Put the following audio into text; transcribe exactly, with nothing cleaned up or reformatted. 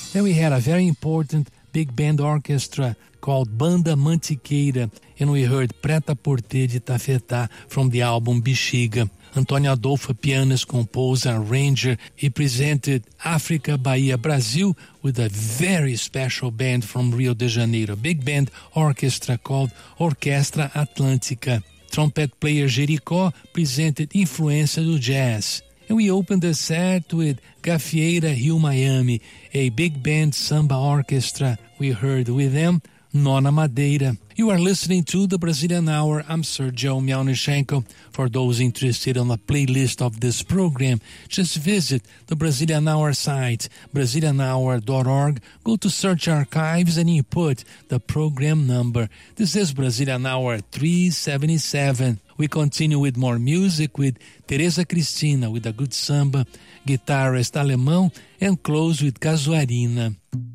Then we had a very important big band orchestra called Banda Mantiqueira, and we heard Prêt-à-Porter de Tafetá from the album Bexiga. Antônio Adolfo, pianist, composer, arranger. He presented África, Bahia, Brazil with a very special band from Rio de Janeiro, big band orchestra called Orquestra Atlântica. Trumpet player Jericó presented Influência do Jazz. And we opened the set with Gafieira Rio Miami, a big band samba orchestra. We heard with them Nona Madeira. You are listening to the Brazilian Hour. I'm Sergio Miaunichenko. For those interested on the playlist of this program, just visit the Brazilian Hour site, brazilian hour dot org. Go to Search Archives and you put the program number. This is Brazilian Hour three seventy-seven. We continue with more music with Teresa Cristina with a good samba, guitarist alemão, and close with Casuarina.